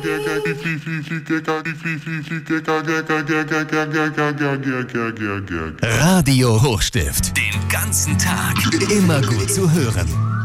Radio Hochstift. Den ganzen Tag. Immer gut zu hören.